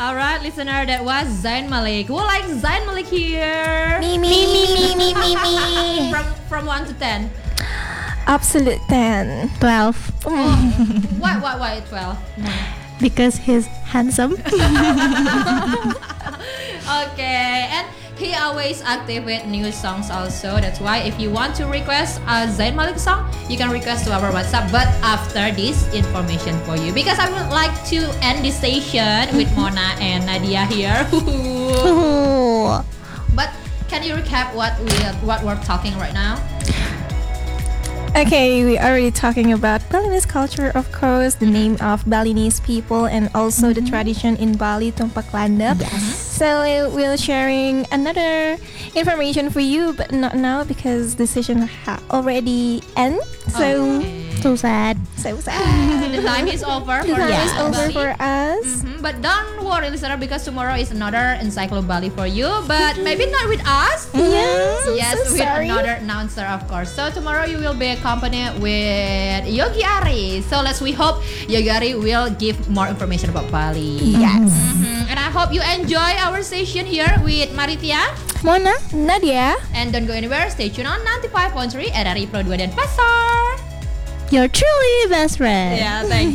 Alright, listener, that was Zayn Malik. Who likes Zayn Malik here? Me. From 1 to 10. Absolute 10. 12. Why 12? Because he's handsome. Okay, and he always active with new songs also. That's why if you want to request a Zayn Malik song, you can request to our WhatsApp. But after this information for you, because I would like to end this station with Mona and Nadia here. But can you recap what we're talking right now? Okay, we are already talking about Balinese culture, of course, the name of Balinese people, and also the tradition in Bali, Tumpak Landep. Yes. So we're sharing another information for you, but not now because the session already end. So So sad. so sad. The time is over The for time is Bali. over for us. But don't worry, listener, because tomorrow is another Encyclo Bali for you. But maybe not with us. Yes, I'm Yes, so with sorry. another announcer, of course. So tomorrow you will be accompanied with Yogi Ari. So we hope Yogi Ari will give more information about Bali. Yes. And I hope you enjoy our session here with Maritia. Mona, Nadia. And don't go anywhere. Stay tuned on 95.3 RRI Pro 2 Denpasar. You're truly best friend. Yeah, thank you.